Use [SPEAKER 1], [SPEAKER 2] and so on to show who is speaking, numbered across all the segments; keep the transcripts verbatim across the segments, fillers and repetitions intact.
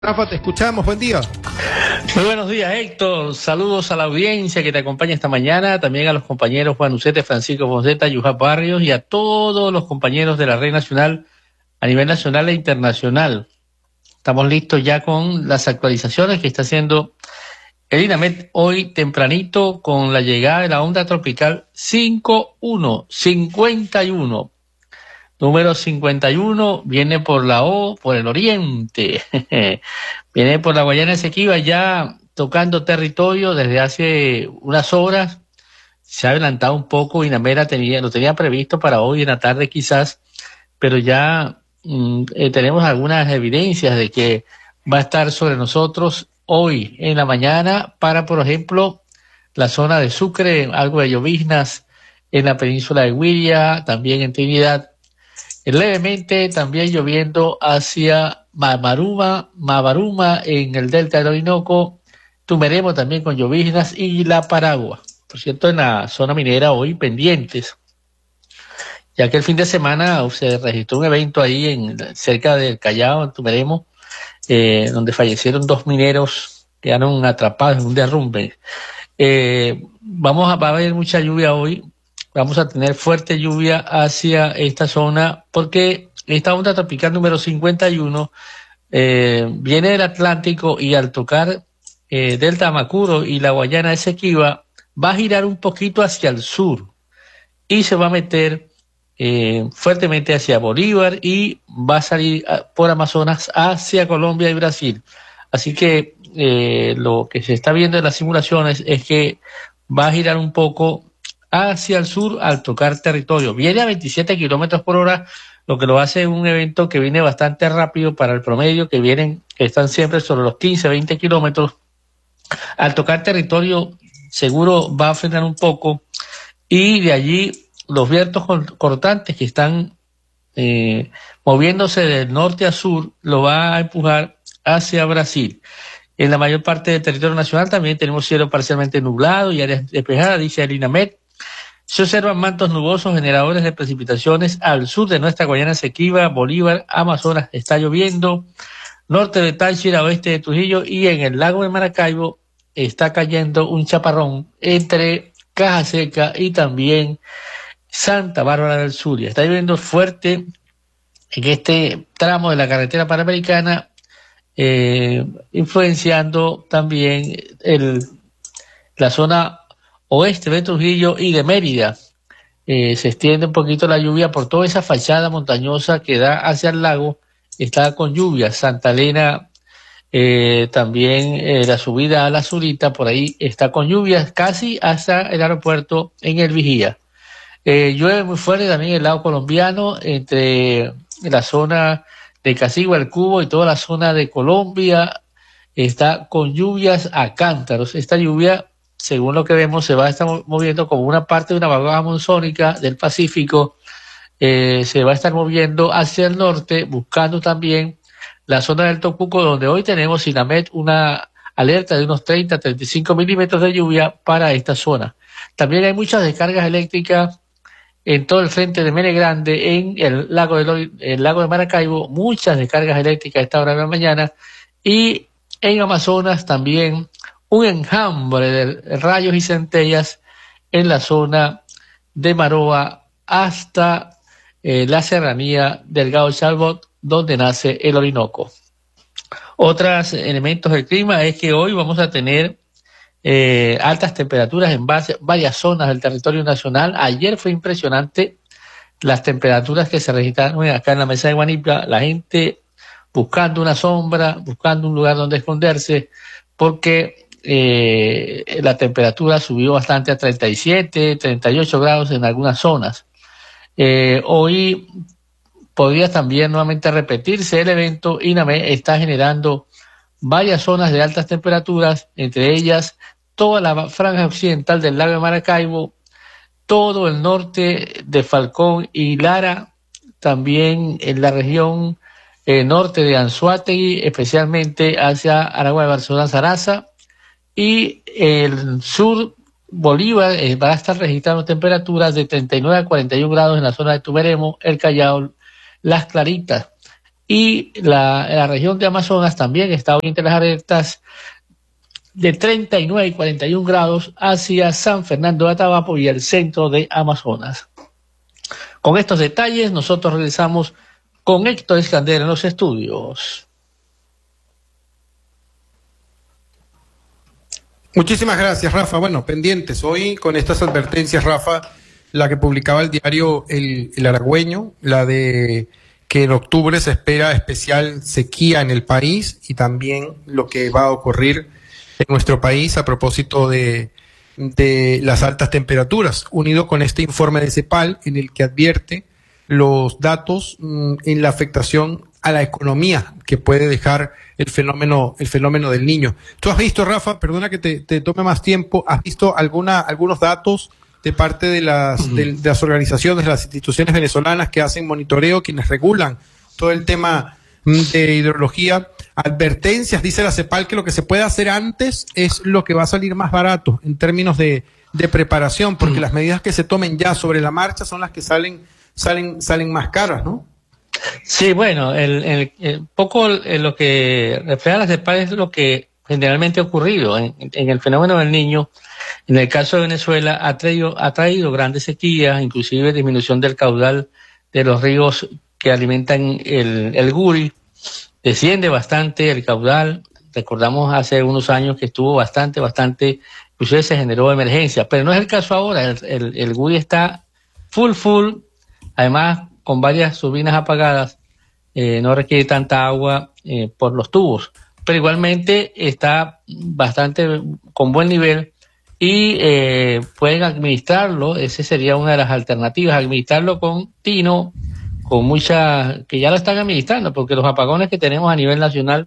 [SPEAKER 1] Rafa, te escuchamos, buen día.
[SPEAKER 2] Muy buenos días, Héctor. Saludos a la audiencia que te acompaña esta mañana, también a los compañeros Juan Ucete, Francisco Fonseca, Yujá Barrios y a todos los compañeros de la Red Nacional a nivel nacional e internacional. Estamos listos ya con las actualizaciones que está haciendo el INAMET hoy tempranito con la llegada de la onda tropical cincuenta y uno, cincuenta y uno. Número cincuenta y uno viene por la O, por el oriente. Viene por la Guayana Esequiba ya tocando territorio desde hace unas horas. Se ha adelantado un poco, Inamera tenía, lo tenía previsto para hoy en la tarde quizás, pero ya mm, eh, tenemos algunas evidencias de que va a estar sobre nosotros hoy en la mañana para, por ejemplo, la zona de Sucre, algo de lloviznas en la península de Huiria, también en Trinidad. Levemente también lloviendo hacia Mabaruma, Mabaruma en el delta del Orinoco, Tumeremo también con lloviznas y La Paragua. Por cierto, en la zona minera hoy pendientes, ya que el fin de semana se registró un evento ahí en cerca del Callao, en Tumeremo, eh, donde fallecieron dos mineros, quedaron atrapados en un derrumbe. Eh, vamos a, va a haber mucha lluvia hoy. Vamos a tener fuerte lluvia hacia esta zona porque esta onda tropical número cincuenta y uno eh, viene del Atlántico y al tocar eh, Delta Amacuro y la Guayana Esequiba va a girar un poquito hacia el sur y se va a meter eh, fuertemente hacia Bolívar y va a salir a, por Amazonas hacia Colombia y Brasil. Así que eh, lo que se está viendo en las simulaciones es que va a girar un poco hacia el sur al tocar territorio. Viene a veintisiete kilómetros por hora, lo que lo hace un evento que viene bastante rápido para el promedio, que vienen, que están siempre sobre los quince, veinte kilómetros. Al tocar territorio, seguro va a frenar un poco, y de allí los vientos cortantes que están eh, moviéndose del norte a sur, lo va a empujar hacia Brasil. En la mayor parte del territorio nacional también tenemos cielo parcialmente nublado y áreas despejadas, dice el INAMET. Se observan mantos nubosos generadores de precipitaciones al sur de nuestra Guayana Esequiba, Bolívar, Amazonas está lloviendo, norte de Táchira, oeste de Trujillo y en el lago de Maracaibo está cayendo un chaparrón entre Caja Seca y también Santa Bárbara del Zulia. Está lloviendo fuerte en este tramo de la carretera panamericana, eh, influenciando también el, la zona oeste de Trujillo y de Mérida. Eh, se extiende un poquito la lluvia por toda esa fachada montañosa que da hacia el lago, está con lluvia. Santa Elena, eh, también eh, la subida a la Zurita, por ahí está con lluvias casi hasta el aeropuerto en el Vigía. Eh, llueve muy fuerte también el lado colombiano, entre la zona de Casigua, el Cubo y toda la zona de Colombia, está con lluvias a cántaros. Esta lluvia, según lo que vemos, se va a estar moviendo como una parte de una vaguada monzónica del Pacífico, eh, se va a estar moviendo hacia el norte, buscando también la zona del Tocuco, donde hoy tenemos INAMET una alerta de unos treinta a treinta y cinco milímetros de lluvia para esta zona. También hay muchas descargas eléctricas en todo el frente de Mene Grande, en el lago de, el lago de Maracaibo, muchas descargas eléctricas a esta hora de la mañana, y en Amazonas también un enjambre de rayos y centellas en la zona de Maroa hasta eh, la serranía del Gao Chalbot, donde nace el Orinoco. Otros elementos del clima es que hoy vamos a tener eh, altas temperaturas en base, varias zonas del territorio nacional. Ayer fue impresionante las temperaturas que se registraron acá en la mesa de Guanipa, la gente buscando una sombra, buscando un lugar donde esconderse, porque eh, la temperatura subió bastante a treinta y siete, treinta y ocho grados en algunas zonas. Eh, hoy podría también nuevamente repetirse el evento. INAME está generando varias zonas de altas temperaturas, entre ellas toda la franja occidental del lago de Maracaibo, todo el norte de Falcón y Lara, también en la región eh, norte de Anzoátegui, especialmente hacia Aragua de Barcelona, Zaraza, y el sur Bolívar eh, va a estar registrando temperaturas de treinta y nueve a cuarenta y uno grados en la zona de Tumeremo, el Callao, Las Claritas. y la, la región de Amazonas también está hoy entre las alertas de treinta y nueve y cuarenta y uno grados hacia San Fernando de Atabapo y el centro de Amazonas. Con estos detalles, nosotros regresamos con Héctor Escandera en los estudios.
[SPEAKER 1] Muchísimas gracias, Rafa. Bueno, pendientes hoy con estas advertencias, Rafa, la que publicaba el diario El, el Aragüeño, la de que en octubre se espera especial sequía en el país y también lo que va a ocurrir en nuestro país a propósito de, de las altas temperaturas, unido con este informe de CEPAL en el que advierte los datos mmm, en la afectación a la economía que puede dejar el fenómeno, el fenómeno del Niño. ¿Tú has visto, Rafa, perdona que te, te tome más tiempo, has visto alguna, algunos datos de parte de las, uh-huh. de, de las organizaciones, de las instituciones venezolanas que hacen monitoreo, quienes regulan todo el tema de hidrología? Advertencias, dice la CEPAL, que lo que se puede hacer antes es lo que va a salir más barato en términos de, de preparación, porque uh-huh. las medidas que se tomen ya sobre la marcha son las que salen, salen, salen más caras, ¿no?
[SPEAKER 2] Sí, bueno, el, el, el poco el, lo que refleja la CEPAL es lo que generalmente ha ocurrido en, en el fenómeno del Niño. En el caso de Venezuela ha traído, ha traído grandes sequías, inclusive disminución del caudal de los ríos que alimentan el, el Guri, desciende bastante el caudal. Recordamos hace unos años que estuvo bastante, bastante, inclusive se generó emergencia, pero no es el caso ahora. El, el, el Guri está full, full, además con varias turbinas apagadas, eh, no requiere tanta agua eh, por los tubos, pero igualmente está bastante con buen nivel y eh, pueden administrarlo. Esa sería una de las alternativas, administrarlo con tino, con mucha, que ya lo están administrando, porque los apagones que tenemos a nivel nacional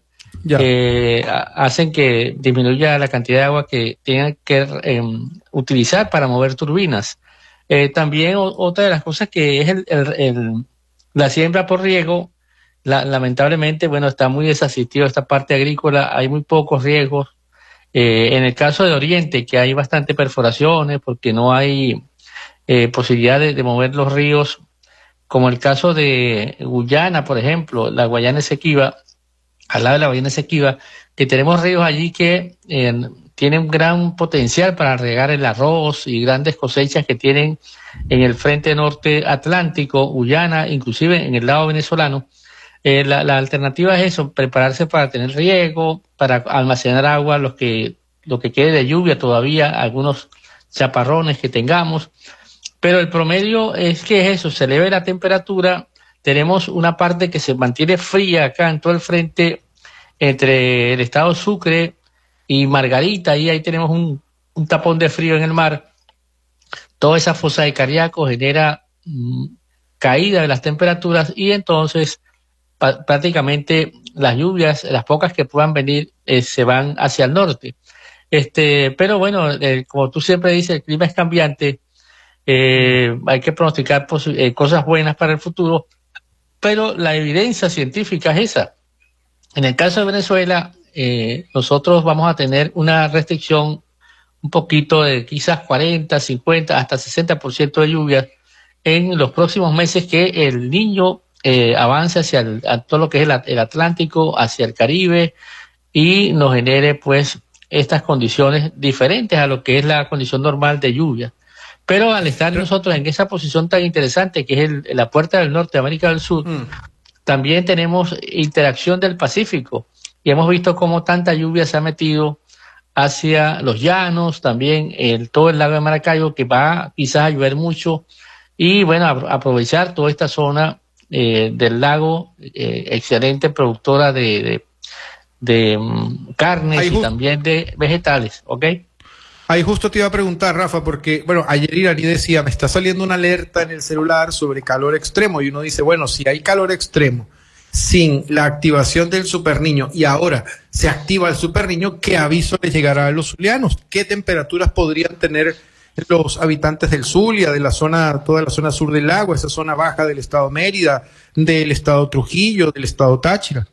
[SPEAKER 2] eh, hacen que disminuya la cantidad de agua que tienen que eh, utilizar para mover turbinas. Eh, también o, otra de las cosas que es el, el, el, la siembra por riego, la, lamentablemente, bueno, está muy desasistido esta parte agrícola, hay muy pocos riegos. Eh, en el caso de Oriente, que hay bastante perforaciones porque no hay eh, posibilidad de, de mover los ríos, como el caso de Guyana, por ejemplo, la Guayana Esequiba, al lado de la Guayana Esequiba, que tenemos ríos allí que eh, tienen un gran potencial para regar el arroz y grandes cosechas que tienen en el frente norte atlántico, Guyana, inclusive en el lado venezolano. Eh, la, la alternativa es eso, prepararse para tener riego, para almacenar agua, los que, lo que quede de lluvia todavía, algunos chaparrones que tengamos. Pero el promedio es que es eso, se eleve la temperatura, tenemos una parte que se mantiene fría acá en todo el frente entre el estado Sucre y Margarita, y ahí tenemos un, un tapón de frío en el mar. Toda esa fosa de Cariaco genera mmm, caída de las temperaturas y entonces pa- prácticamente las lluvias, las pocas que puedan venir, eh, se van hacia el norte. Este, pero bueno, eh, como tú siempre dices, el clima es cambiante. Eh, hay que pronosticar eh, cosas buenas para el futuro, pero la evidencia científica es esa. En el caso de Venezuela, eh, nosotros vamos a tener una restricción un poquito de quizás cuarenta, cincuenta, hasta sesenta por ciento de lluvias en los próximos meses, que el Niño eh, avance hacia el, a todo lo que es el, el Atlántico, hacia el Caribe, y nos genere pues estas condiciones diferentes a lo que es la condición normal de lluvia. Pero al estar nosotros en esa posición tan interesante que es el, la puerta del norte de América del Sur, mm. también tenemos interacción del Pacífico y hemos visto cómo tanta lluvia se ha metido hacia los llanos, también el, todo el lago de Maracaibo, que va quizás a llover mucho, y bueno, a, aprovechar toda esta zona eh, del lago, eh, excelente productora de, de, de um, carnes y también de vegetales, ¿ok?
[SPEAKER 1] Ahí justo te iba a preguntar, Rafa, porque, bueno, ayer Iraní decía, me está saliendo una alerta en el celular sobre calor extremo, y uno dice, bueno, si hay calor extremo sin la activación del Superniño y ahora se activa el Superniño, ¿qué aviso le llegará a los zulianos? ¿Qué temperaturas podrían tener los habitantes del Zulia, de la zona, toda la zona sur del lago, esa zona baja del estado Mérida, del estado Trujillo, del estado Táchira?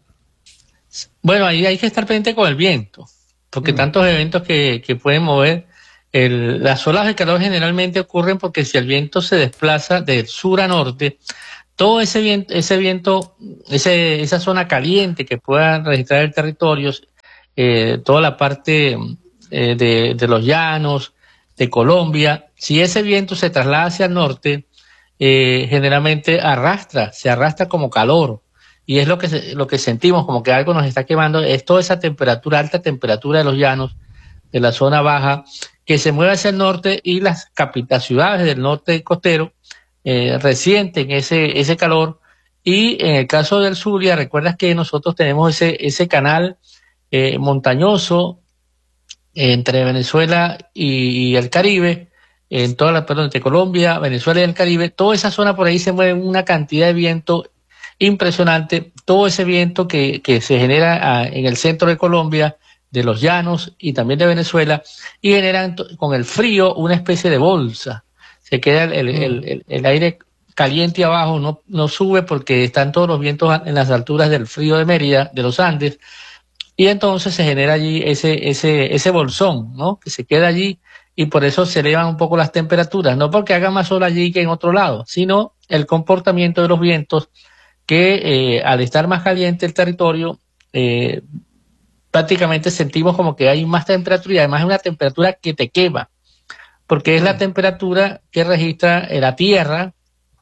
[SPEAKER 2] Bueno, ahí hay que estar pendiente con el viento, porque mm. tantos eventos que, que pueden mover. El, las olas de calor generalmente ocurren porque si el viento se desplaza del sur a norte, todo ese viento, ese viento, ese, esa zona caliente que pueda registrar el territorio, eh, toda la parte eh, de, de los llanos, de Colombia, si ese viento se traslada hacia el norte, eh, generalmente arrastra, se arrastra como calor, y es lo que se, lo que sentimos, como que algo nos está quemando, es toda esa temperatura, alta temperatura de los llanos, de la zona baja, que se mueve hacia el norte, y las capitales, ciudades del norte costero, eh, resienten ese, ese calor. Y en el caso del Zulia, recuerdas que nosotros tenemos ese, ese canal eh, montañoso entre Venezuela y, y el Caribe, en toda la, perdón, entre Colombia, Venezuela y el Caribe, toda esa zona por ahí se mueve una cantidad de viento impresionante, todo ese viento que, que se genera a, en el centro de Colombia, de los llanos y también de Venezuela, y generan con el frío una especie de bolsa. Se queda el, el, el, el, el aire caliente abajo, no, no sube porque están todos los vientos en las alturas del frío de Mérida, de los Andes, y entonces se genera allí ese, ese, ese bolsón, ¿no? Que se queda allí, y por eso se elevan un poco las temperaturas, no porque haga más sol allí que en otro lado, sino el comportamiento de los vientos que eh, al estar más caliente el territorio, eh, prácticamente sentimos como que hay más temperatura, y además es una temperatura que te quema, porque es la temperatura que registra la tierra,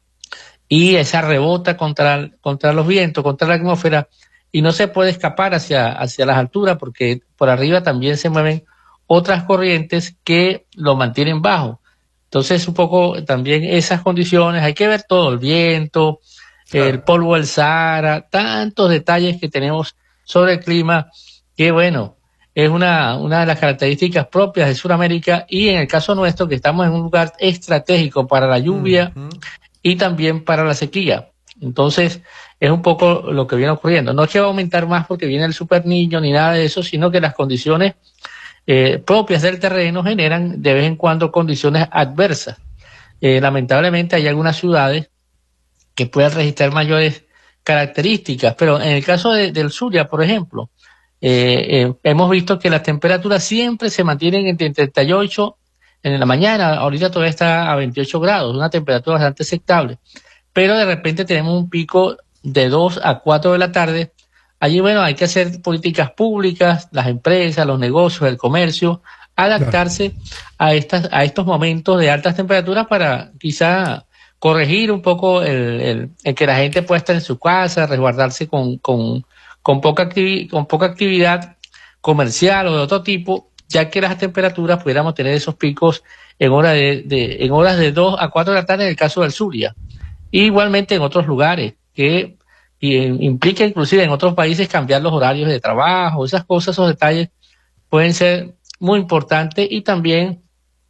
[SPEAKER 2] y esa rebota contra, contra los vientos, contra la atmósfera, y no se puede escapar hacia, hacia las alturas, porque por arriba también se mueven otras corrientes que lo mantienen bajo. Entonces, un poco también esas condiciones, hay que ver todo, el viento, claro, el polvo del Sahara, tantos detalles que tenemos sobre el clima, que bueno, es una, una de las características propias de Sudamérica, y en el caso nuestro, que estamos en un lugar estratégico para la lluvia uh-huh. y también para la sequía. Entonces, es un poco lo que viene ocurriendo. No es que va a aumentar más porque viene el super niño ni nada de eso, sino que las condiciones eh, propias del terreno generan de vez en cuando condiciones adversas. Eh, lamentablemente hay algunas ciudades que pueden registrar mayores características, pero en el caso de, del Zulia, por ejemplo, eh, eh, hemos visto que las temperaturas siempre se mantienen entre treinta y ocho en la mañana, ahorita todavía está a veintiocho grados, una temperatura bastante aceptable, pero de repente tenemos un pico de dos a cuatro de la tarde. Allí, bueno, hay que hacer políticas públicas, las empresas, los negocios, el comercio, adaptarse claro. a estas, a estos momentos de altas temperaturas para quizá corregir un poco el, el, el que la gente pueda estar en su casa, resguardarse con, con, con poca activi- con poca actividad comercial o de otro tipo, ya que las temperaturas pudiéramos tener esos picos en horas de, de, en horas de dos a cuatro de la tarde en el caso del Zulia. Y igualmente en otros lugares, que y, implica inclusive en otros países cambiar los horarios de trabajo, esas cosas, esos detalles pueden ser muy importantes, y también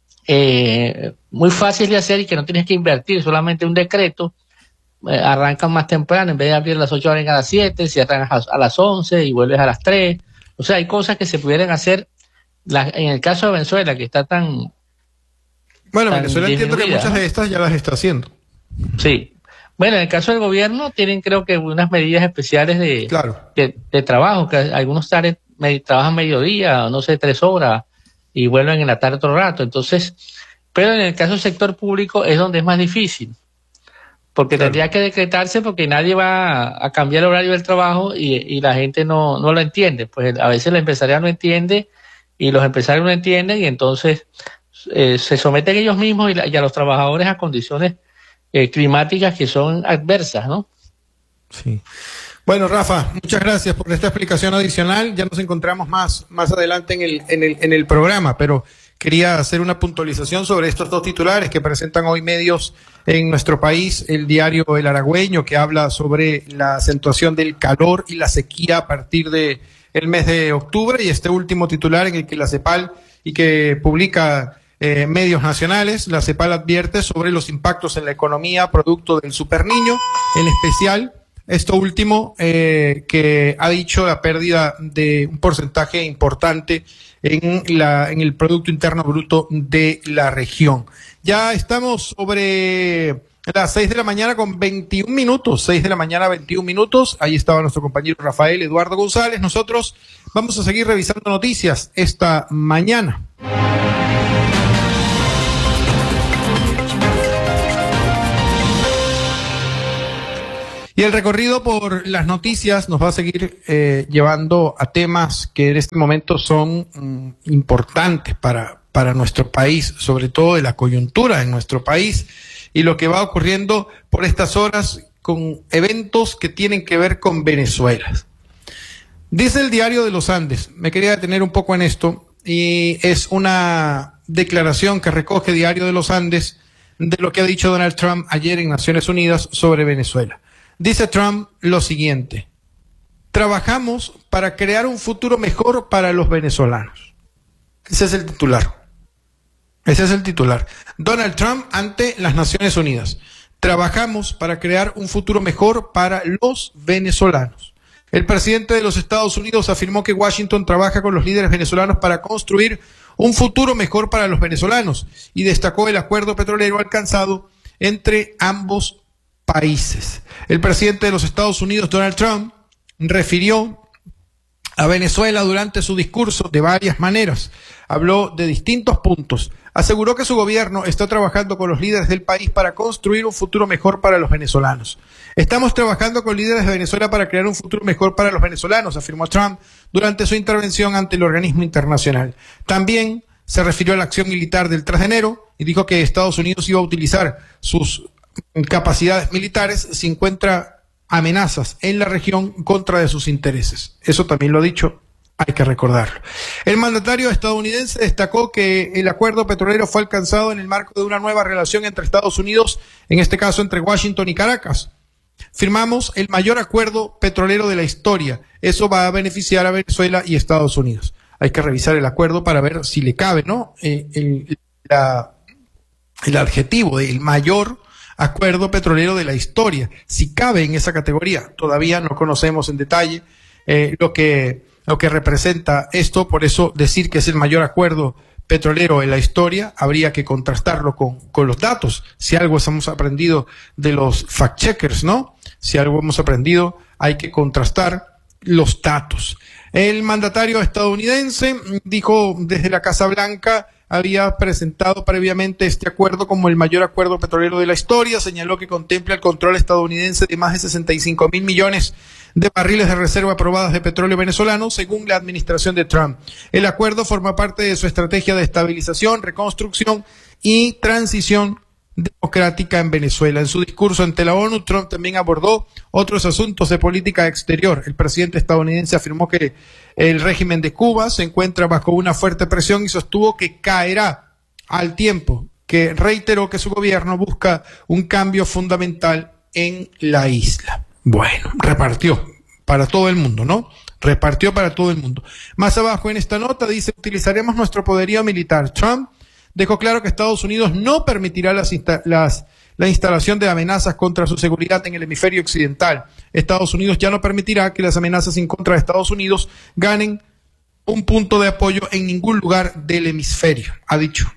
[SPEAKER 2] eh, muy fácil de hacer, y que no tienes que invertir solamente un decreto. Eh, arrancan más temprano, en vez de abrir a las ocho, abren a las siete, cierran a, a las once y vuelves a las tres. O sea, hay cosas que se pudieran hacer. La, en el caso de Venezuela, que está tan...
[SPEAKER 1] Bueno,
[SPEAKER 2] tan
[SPEAKER 1] Venezuela entiendo que muchas, ¿no?, de estas ya las está haciendo.
[SPEAKER 2] Sí. Bueno, en el caso del gobierno tienen, creo que, unas medidas especiales de,
[SPEAKER 1] claro. de,
[SPEAKER 2] de trabajo, que algunos tales, me, trabajan mediodía, no sé, tres horas, y vuelven en la tarde otro rato. Entonces, pero en el caso del sector público es donde es más difícil, porque claro. tendría que decretarse, porque nadie va a, a cambiar el horario del trabajo, y, y la gente no, no lo entiende. Pues a veces el empresariado no entiende, y los empresarios no entienden, y entonces eh, se someten ellos mismos y, la, y a los trabajadores a condiciones Eh, climáticas que son adversas, ¿no?
[SPEAKER 1] Sí. Bueno, Rafa, muchas gracias por esta explicación adicional. Ya nos encontramos más, más adelante en el, en el, en el programa, pero quería hacer una puntualización sobre estos dos titulares que presentan hoy medios en nuestro país. El diario El Aragüeño, que habla sobre la acentuación del calor y la sequía a partir de el mes de octubre, y este último titular en el que la CEPAL, y que publica Eh, medios nacionales, la CEPAL advierte sobre los impactos en la economía producto del superniño, en especial esto último eh, que ha dicho la pérdida de un porcentaje importante en, la, en el Producto Interno Bruto de la región. Ya estamos sobre las seis de la mañana con veintiún minutos, seis de la mañana veintiún minutos, ahí estaba nuestro compañero Rafael Eduardo González. Nosotros vamos a seguir revisando noticias esta mañana. Y el recorrido por las noticias nos va a seguir eh, llevando a temas que en este momento son mm, importantes para, para nuestro país, sobre todo de la coyuntura en nuestro país y lo que va ocurriendo por estas horas con eventos que tienen que ver con Venezuela. Dice el Diario de los Andes, me quería detener un poco en esto, y es una declaración que recoge Diario de los Andes de lo que ha dicho Donald Trump ayer en Naciones Unidas sobre Venezuela. Dice Trump lo siguiente: trabajamos para crear un futuro mejor para los venezolanos. Ese es el titular. Ese es el titular. Donald Trump ante las Naciones Unidas. Trabajamos para crear un futuro mejor para los venezolanos. El presidente de los Estados Unidos afirmó que Washington trabaja con los líderes venezolanos para construir un futuro mejor para los venezolanos y destacó el acuerdo petrolero alcanzado entre ambos países. El presidente de los Estados Unidos, Donald Trump, refirió a Venezuela durante su discurso de varias maneras. Habló de distintos puntos. Aseguró que su gobierno está trabajando con los líderes del país para construir un futuro mejor para los venezolanos. Estamos trabajando con líderes de Venezuela para crear un futuro mejor para los venezolanos, afirmó Trump durante su intervención ante el organismo internacional. También se refirió a la acción militar del tres de enero y dijo que Estados Unidos iba a utilizar sus capacidades militares si encuentra amenazas en la región contra de sus intereses. Eso también lo ha dicho, hay que recordarlo. El mandatario estadounidense destacó que el acuerdo petrolero fue alcanzado en el marco de una nueva relación entre Estados Unidos, en este caso entre Washington y Caracas. Firmamos el mayor acuerdo petrolero de la historia. Eso va a beneficiar a Venezuela y Estados Unidos. Hay que revisar el acuerdo para ver si le cabe, ¿no? Eh, el, la, el adjetivo del mayor acuerdo petrolero de la historia, si cabe en esa categoría. Todavía no conocemos en detalle eh, lo que lo que representa esto, por eso decir que es el mayor acuerdo petrolero en la historia, habría que contrastarlo con, con los datos. Si algo hemos aprendido de los fact-checkers, ¿no? Si algo hemos aprendido, hay que contrastar los datos. El mandatario estadounidense dijo desde la Casa Blanca, había presentado previamente este acuerdo como el mayor acuerdo petrolero de la historia. Señaló que contempla el control estadounidense de más de sesenta y cinco mil millones de barriles de reserva probadas de petróleo venezolano, según la administración de Trump. El acuerdo forma parte de su estrategia de estabilización, reconstrucción y transición democrática en Venezuela. En su discurso ante la ONU, Trump también abordó otros asuntos de política exterior. El presidente estadounidense afirmó que el régimen de Cuba se encuentra bajo una fuerte presión y sostuvo que caerá al tiempo, que reiteró que su gobierno busca un cambio fundamental en la isla. Bueno, repartió para todo el mundo, ¿no? Repartió para todo el mundo. Más abajo en esta nota dice: utilizaremos nuestro poderío militar. Trump dejó claro que Estados Unidos no permitirá las, las, la instalación de amenazas contra su seguridad en el hemisferio occidental. Estados Unidos ya no permitirá que las amenazas en contra de Estados Unidos ganen un punto de apoyo en ningún lugar del hemisferio, ha dicho.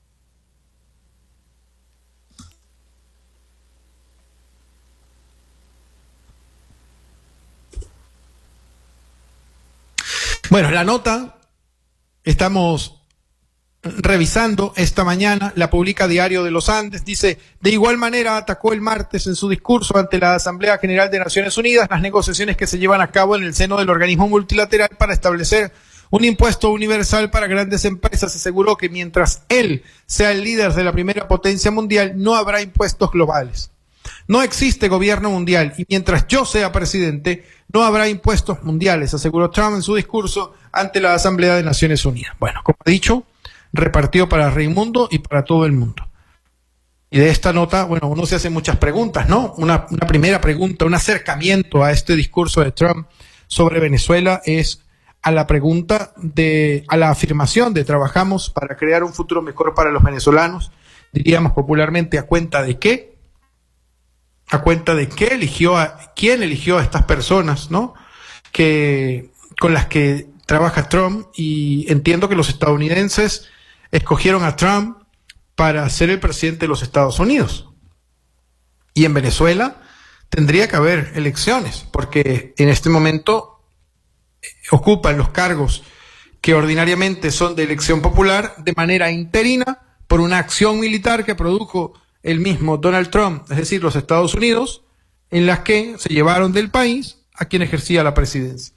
[SPEAKER 1] Bueno, la nota estamos revisando esta mañana, la publica Diario de los Andes, dice: de igual manera atacó el martes en su discurso ante la Asamblea General de Naciones Unidas las negociaciones que se llevan a cabo en el seno del organismo multilateral para establecer un impuesto universal para grandes empresas. Aseguró que mientras él sea el líder de la primera potencia mundial, no habrá impuestos globales. No existe gobierno mundial y mientras yo sea presidente, no habrá impuestos mundiales, aseguró Trump en su discurso ante la Asamblea de Naciones Unidas. Bueno, como he dicho, repartió para Raimundo y para todo el mundo. Y de esta nota, bueno, uno se hace muchas preguntas, ¿no? Una, una primera pregunta, un acercamiento a este discurso de Trump sobre Venezuela es a la pregunta de, a la afirmación de trabajamos para crear un futuro mejor para los venezolanos, diríamos popularmente, ¿a cuenta de qué? A cuenta de qué eligió a, quién eligió a estas personas, ¿no? Que, con las que trabaja Trump, y entiendo que los estadounidenses escogieron a Trump para ser el presidente de los Estados Unidos. Y en Venezuela tendría que haber elecciones, porque en este momento ocupan los cargos que ordinariamente son de elección popular de manera interina por una acción militar que produjo el mismo Donald Trump, es decir, los Estados Unidos, en las que se llevaron del país a quien ejercía la presidencia,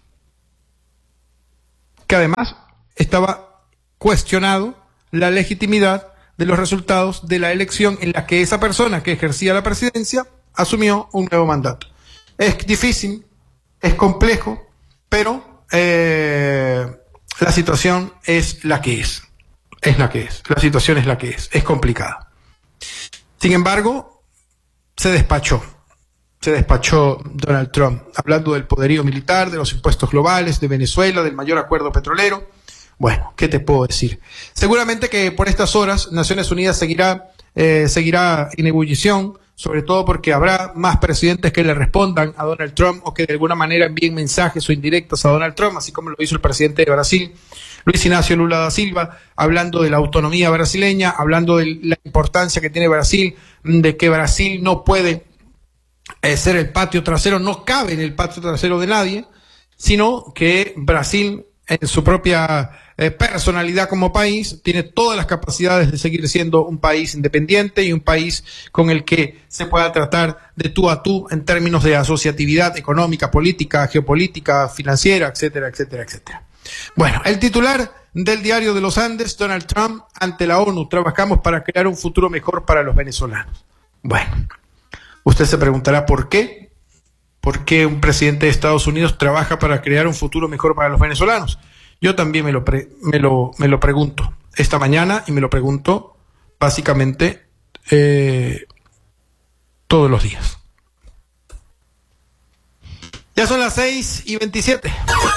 [SPEAKER 1] que además estaba cuestionado la legitimidad de los resultados de la elección en la que esa persona que ejercía la presidencia asumió un nuevo mandato. Es difícil, es complejo, pero eh, la situación es la que es. Es la que es. La situación es la que es. Es complicada. Sin embargo, se despachó. Se despachó Donald Trump, hablando del poderío militar, de los impuestos globales, de Venezuela, del mayor acuerdo petrolero. Bueno, ¿qué te puedo decir? Seguramente que por estas horas Naciones Unidas seguirá, eh, seguirá en ebullición, sobre todo porque habrá más presidentes que le respondan a Donald Trump o que de alguna manera envíen mensajes o indirectas a Donald Trump, así como lo hizo el presidente de Brasil, Luis Ignacio Lula da Silva, hablando de la autonomía brasileña, hablando de la importancia que tiene Brasil, de que Brasil no puede eh, ser el patio trasero, no cabe en el patio trasero de nadie, sino que Brasil, en su propia eh, personalidad como país, tiene todas las capacidades de seguir siendo un país independiente y un país con el que se pueda tratar de tú a tú en términos de asociatividad económica, política, geopolítica, financiera, etcétera, etcétera, etcétera. Bueno, el titular del Diario de los Andes, Donald Trump, ante la ONU, trabajamos para crear un futuro mejor para los venezolanos. Bueno, usted se preguntará por qué. ¿Por qué un presidente de Estados Unidos trabaja para crear un futuro mejor para los venezolanos? Yo también me lo, pre, me lo, me lo pregunto esta mañana y me lo pregunto básicamente eh, todos los días. Ya son las seis y veintisiete.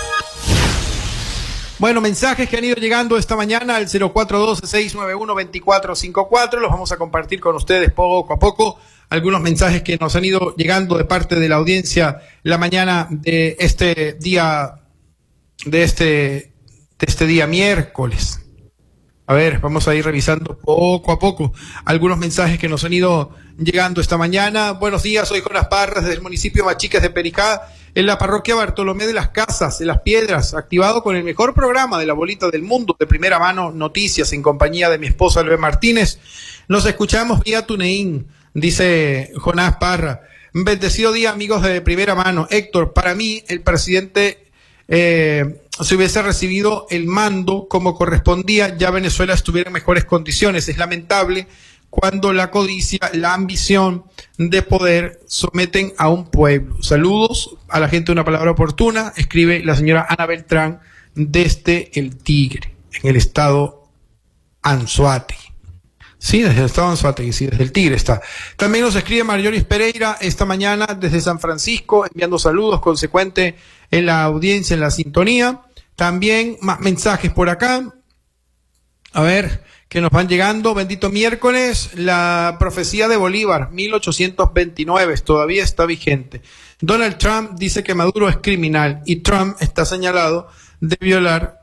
[SPEAKER 1] Bueno, mensajes que han ido llegando esta mañana al cero cuatro uno dos, seis nueve uno, dos cuatro cinco cuatro. Los vamos a compartir con ustedes poco a poco. Algunos mensajes que nos han ido llegando de parte de la audiencia la mañana de este día, de este, de este día miércoles. A ver, vamos a ir revisando poco a poco algunos mensajes que nos han ido llegando esta mañana. Buenos días, soy Jonas Parras desde el municipio Machiques de Pericá, en la parroquia Bartolomé de las Casas, de las Piedras, activado con el mejor programa de la bolita del mundo, de primera mano, noticias, en compañía de mi esposa Luis Martínez. Nos escuchamos vía TuneIn, dice Jonás Parra. Bendecido día, amigos de primera mano. Héctor, para mí, el presidente eh, si hubiese recibido el mando como correspondía, ya Venezuela estuviera en mejores condiciones. Es lamentable cuando la codicia, la ambición de poder someten a un pueblo. Saludos a la gente de Una Palabra Oportuna, escribe la señora Ana Beltrán desde El Tigre, en el estado Anzoátegui. Sí, desde el estado Anzoátegui, sí, desde El Tigre está. También nos escribe Marjoris Pereira esta mañana desde San Francisco, enviando saludos, consecuente en la audiencia, en la sintonía. También más mensajes por acá. A ver, que nos van llegando. Bendito miércoles, la profecía de Bolívar, mil ochocientos veintinueve, todavía está vigente. Donald Trump dice que Maduro es criminal y Trump está señalado de violar,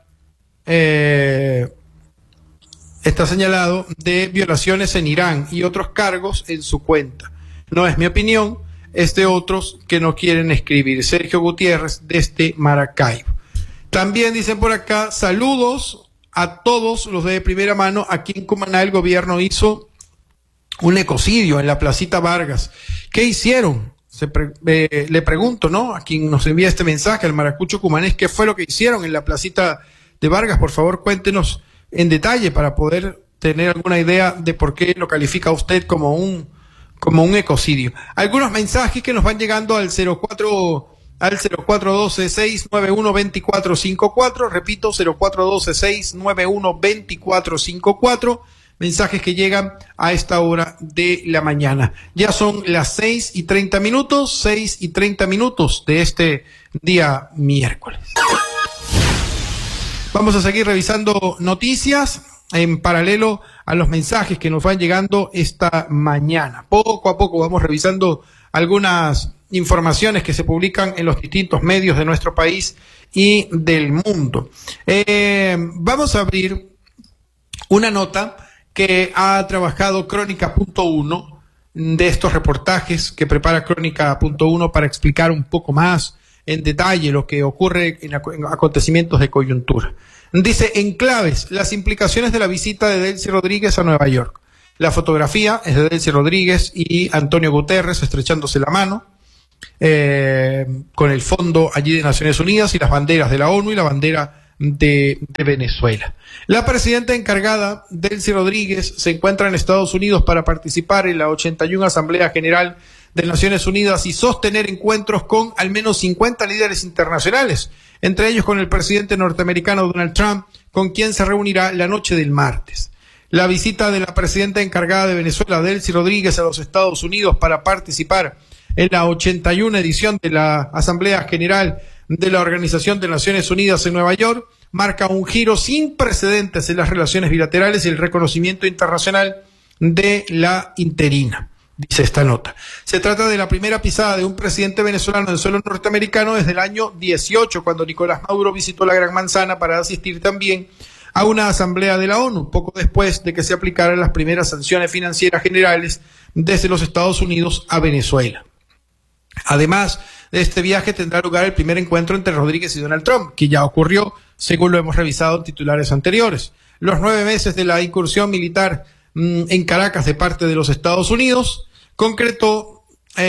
[SPEAKER 1] eh, está señalado de violaciones en Irán y otros cargos en su cuenta. No es mi opinión, es de otros que no quieren escribir. Sergio Gutiérrez desde Maracaibo. También dicen por acá, saludos a todos los de primera mano. Aquí en Cumaná el gobierno hizo un ecocidio en la Placita Vargas. ¿Qué hicieron? Se pre eh, le pregunto, ¿no? A quien nos envía este mensaje, al maracucho cumanés, ¿qué fue lo que hicieron en la Placita de Vargas? Por favor, cuéntenos en detalle para poder tener alguna idea de por qué lo califica usted como un, como un ecocidio. Algunos mensajes que nos van llegando al cero cuatro al cero cuatro uno dos, seis nueve uno, dos cuatro cinco cuatro, repito, cero cuatro uno dos, seis nueve uno, dos cuatro cinco cuatro, mensajes que llegan a esta hora de la mañana. Ya son las seis y treinta minutos, seis y treinta minutos de este día miércoles. Vamos a seguir revisando noticias en paralelo a los mensajes que nos van llegando esta mañana. Poco a poco vamos revisando algunas informaciones que se publican en los distintos medios de nuestro país y del mundo. Eh, vamos a abrir una nota que ha trabajado Crónica punto uno, de estos reportajes que prepara Crónica punto uno para explicar un poco más en detalle lo que ocurre en, ac en acontecimientos de coyuntura. Dice, en claves, las implicaciones de la visita de Delcy Rodríguez a Nueva York. La fotografía es de Delcy Rodríguez y Antonio Guterres estrechándose la mano. eh, con el fondo allí de Naciones Unidas y las banderas de la ONU y la bandera de, de Venezuela. La presidenta encargada, Delcy Rodríguez, se encuentra en Estados Unidos para participar en la ochenta y una Asamblea General de Naciones Unidas y sostener encuentros con al menos cincuenta líderes internacionales, entre ellos con el presidente norteamericano Donald Trump, con quien se reunirá la noche del martes. La visita de la presidenta encargada de Venezuela, Delcy Rodríguez, a los Estados Unidos para participar en la ochenta y una edición de la Asamblea General de la Organización de Naciones Unidas en Nueva York, marca un giro sin precedentes en las relaciones bilaterales y el reconocimiento internacional de la interina, dice esta nota. Se trata de la primera pisada de un presidente venezolano en suelo norteamericano desde el año dieciocho, cuando Nicolás Maduro visitó la Gran Manzana para asistir también a una asamblea de la ONU, poco después de que se aplicaran las primeras sanciones financieras generales desde los Estados Unidos a Venezuela. Además de este viaje tendrá lugar el primer encuentro entre Rodríguez y Donald Trump, que ya ocurrió, según lo hemos revisado en titulares anteriores. Los nueve meses de la incursión militar mmm, en Caracas de parte de los Estados Unidos concretó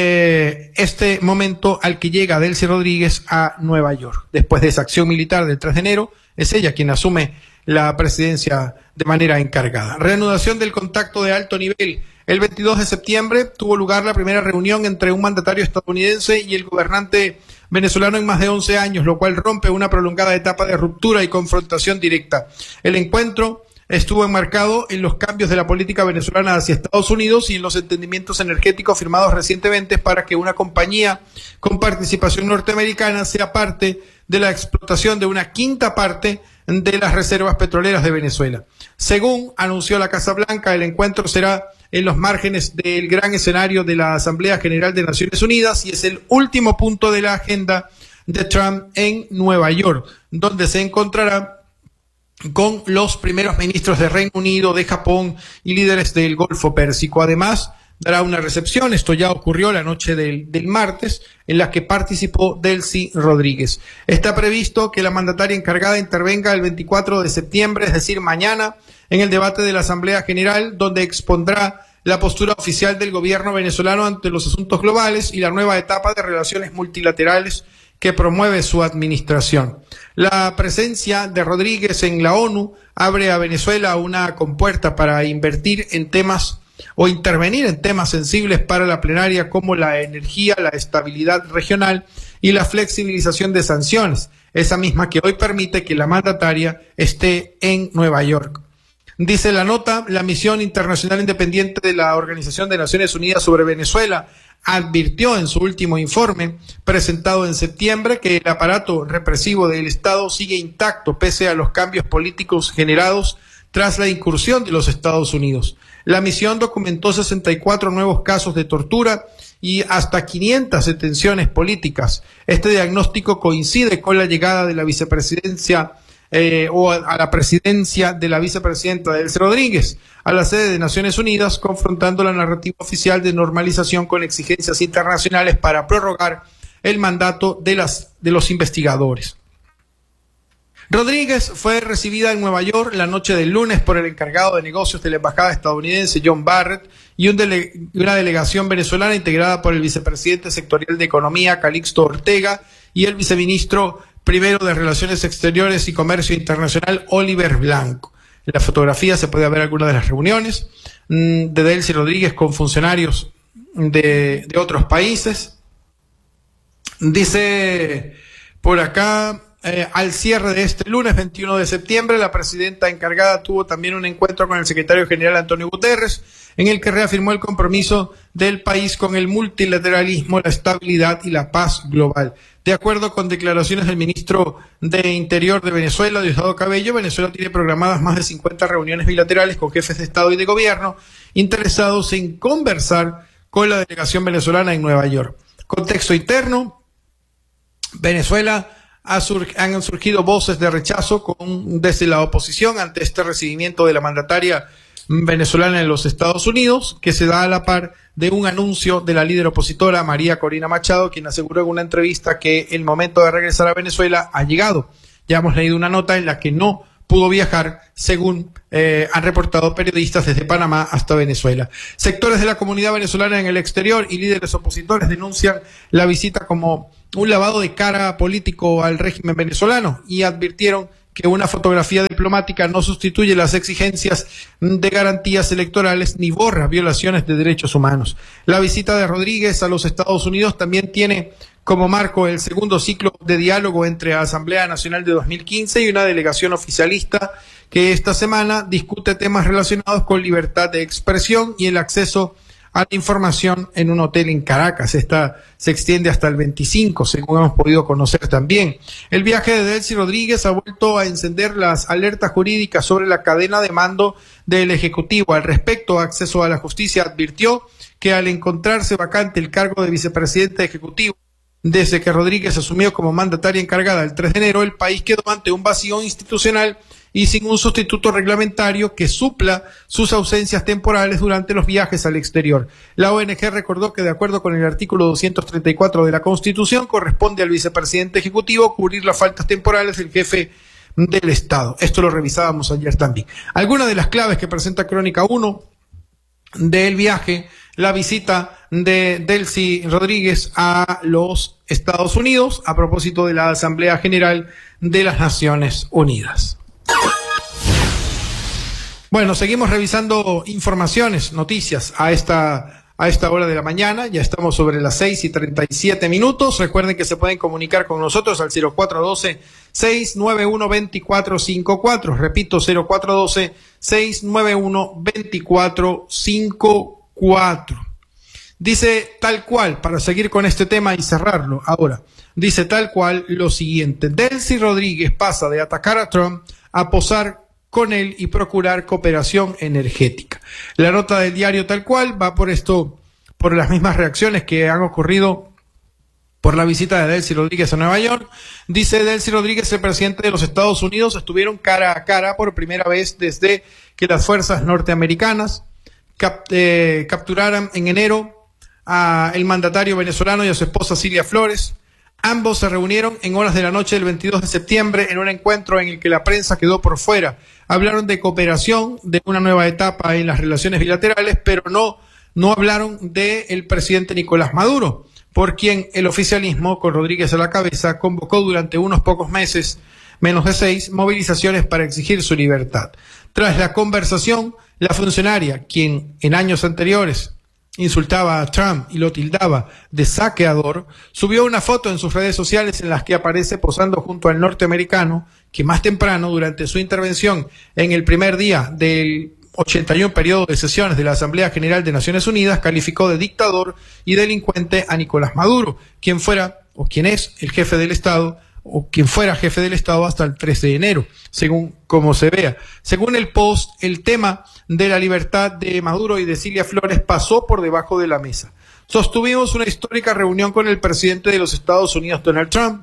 [SPEAKER 1] eh, este momento al que llega Delcy Rodríguez a Nueva York. Después de esa acción militar del tres de enero, es ella quien asume la presidencia de manera encargada. Reanudación del contacto de alto nivel. El veintidós de septiembre tuvo lugar la primera reunión entre un mandatario estadounidense y el gobernante venezolano en más de once años, lo cual rompe una prolongada etapa de ruptura y confrontación directa. El encuentro estuvo enmarcado en los cambios de la política venezolana hacia Estados Unidos y en los entendimientos energéticos firmados recientemente para que una compañía con participación norteamericana sea parte de la explotación de una quinta parte de las reservas petroleras de Venezuela. Según anunció la Casa Blanca, el encuentro será en los márgenes del gran escenario de la Asamblea General de Naciones Unidas y es el último punto de la agenda de Trump en Nueva York, donde se encontrará con los primeros ministros de Reino Unido, de Japón y líderes del Golfo Pérsico. Además, dará una recepción, esto ya ocurrió la noche del, del martes, en la que participó Delcy Rodríguez. Está previsto que la mandataria encargada intervenga el veinticuatro de septiembre, es decir, mañana, en el debate de la Asamblea General, donde expondrá la postura oficial del gobierno venezolano ante los asuntos globales y la nueva etapa de relaciones multilaterales que promueve su administración. La presencia de Rodríguez en la ONU abre a Venezuela una compuerta para invertir en temas o intervenir en temas sensibles para la plenaria como la energía, la estabilidad regional y la flexibilización de sanciones, esa misma que hoy permite que la mandataria esté en Nueva York. Dice la nota, la misión internacional independiente de la Organización de Naciones Unidas sobre Venezuela advirtió en su último informe, presentado en septiembre, que el aparato represivo del Estado sigue intacto pese a los cambios políticos generados tras la incursión de los Estados Unidos. La misión documentó sesenta y cuatro nuevos casos de tortura y hasta quinientas detenciones políticas. Este diagnóstico coincide con la llegada de la vicepresidencia eh, o a la presidencia de la vicepresidenta Delcy Rodríguez a la sede de Naciones Unidas, confrontando la narrativa oficial de normalización con exigencias internacionales para prorrogar el mandato de, las, de los investigadores. Rodríguez fue recibida en Nueva York la noche del lunes por el encargado de negocios de la embajada estadounidense John Barrett y un dele una delegación venezolana integrada por el vicepresidente sectorial de Economía Calixto Ortega y el viceministro primero de Relaciones Exteriores y Comercio Internacional Oliver Blanco. En la fotografía se puede ver algunas de las reuniones mmm, de Delcy Rodríguez con funcionarios de, de otros países. Dice por acá... Eh, al cierre de este lunes veintiuno de septiembre, la presidenta encargada tuvo también un encuentro con el secretario general Antonio Guterres, en el que reafirmó el compromiso del país con el multilateralismo, la estabilidad y la paz global. De acuerdo con declaraciones del ministro de Interior de Venezuela, Diosdado Cabello, Venezuela tiene programadas más de cincuenta reuniones bilaterales con jefes de Estado y de Gobierno interesados en conversar con la delegación venezolana en Nueva York. Contexto interno, Venezuela Ha sur han surgido voces de rechazo con, desde la oposición ante este recibimiento de la mandataria venezolana en los Estados Unidos, que se da a la par de un anuncio de la líder opositora María Corina Machado, quien aseguró en una entrevista que el momento de regresar a Venezuela ha llegado. Ya hemos leído una nota en la que no pudo viajar, según eh, han reportado periodistas desde Panamá hasta Venezuela. Sectores de la comunidad venezolana en el exterior y líderes opositores denuncian la visita como un lavado de cara político al régimen venezolano y advirtieron que una fotografía diplomática no sustituye las exigencias de garantías electorales ni borra violaciones de derechos humanos. La visita de Rodríguez a los Estados Unidos también tiene como marco el segundo ciclo de diálogo entre Asamblea Nacional de dos mil quince y una delegación oficialista que esta semana discute temas relacionados con libertad de expresión y el acceso a la información en un hotel en Caracas. Esta se extiende hasta el veinticinco, según hemos podido conocer también. El viaje de Delcy Rodríguez ha vuelto a encender las alertas jurídicas sobre la cadena de mando del Ejecutivo. Al respecto, Acceso a la Justicia advirtió que al encontrarse vacante el cargo de vicepresidente ejecutivo, desde que Rodríguez asumió como mandataria encargada el tres de enero, el país quedó ante un vacío institucional y sin un sustituto reglamentario que supla sus ausencias temporales durante los viajes al exterior. La O N G recordó que de acuerdo con el artículo doscientos treinta y cuatro de la Constitución corresponde al vicepresidente ejecutivo cubrir las faltas temporales del jefe del Estado. Esto lo revisábamos ayer también. Algunas de las claves que presenta Crónica uno del viaje, la visita de Delcy Rodríguez a los Estados Unidos a propósito de la Asamblea General de las Naciones Unidas. Bueno, seguimos revisando informaciones, noticias a esta, a esta hora de la mañana. Ya estamos sobre las seis y treinta y siete minutos. Recuerden que se pueden comunicar con nosotros al cero cuatro uno dos, seis nueve uno, dos cuatro cinco cuatro. Repito, cero cuatro uno dos, seis nueve uno, dos cuatro cinco cuatro. Dice tal cual, para seguir con este tema y cerrarlo ahora, dice tal cual lo siguiente: Delcy Rodríguez pasa de atacar a Trump a posar con él y procurar cooperación energética. La nota del diario tal cual va por esto, por las mismas reacciones que han ocurrido por la visita de Delcy Rodríguez a Nueva York. Dice Delcy Rodríguez, el presidente de los Estados Unidos, estuvieron cara a cara por primera vez desde que las fuerzas norteamericanas cap eh, capturaran en enero a el mandatario venezolano y a su esposa Cilia Flores. Ambos se reunieron en horas de la noche del veintidós de septiembre en un encuentro en el que la prensa quedó por fuera. Hablaron de cooperación, de una nueva etapa en las relaciones bilaterales, pero no, no hablaron del presidente Nicolás Maduro, por quien el oficialismo, con Rodríguez a la cabeza, convocó durante unos pocos meses, menos de seis, movilizaciones para exigir su libertad. Tras la conversación, la funcionaria, quien en años anteriores insultaba a Trump y lo tildaba de saqueador, subió una foto en sus redes sociales en las que aparece posando junto al norteamericano, que más temprano, durante su intervención en el primer día del ochenta y uno periodo de sesiones de la Asamblea General de Naciones Unidas, calificó de dictador y delincuente a Nicolás Maduro, quien fuera, o quien es, el jefe del Estado, o quien fuera jefe del Estado hasta el tres de enero, según como se vea. Según el post, el tema de la libertad de Maduro y de Cilia Flores pasó por debajo de la mesa. Sostuvimos una histórica reunión con el presidente de los Estados Unidos, Donald Trump,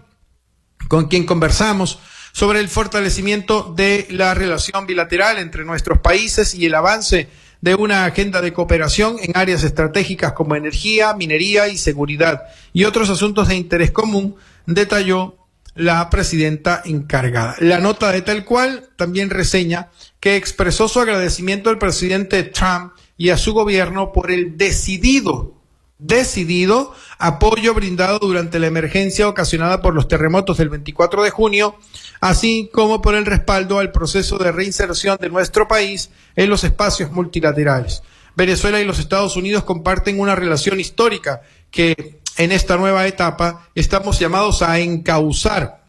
[SPEAKER 1] con quien conversamos sobre el fortalecimiento de la relación bilateral entre nuestros países y el avance de una agenda de cooperación en áreas estratégicas como energía, minería y seguridad, y otros asuntos de interés común, detalló la presidenta encargada. La nota de tal cual también reseña que expresó su agradecimiento al presidente Trump y a su gobierno por el decidido, decidido apoyo brindado durante la emergencia ocasionada por los terremotos del veinticuatro de junio, así como por el respaldo al proceso de reinserción de nuestro país en los espacios multilaterales. Venezuela y los Estados Unidos comparten una relación histórica que en esta nueva etapa estamos llamados a encauzar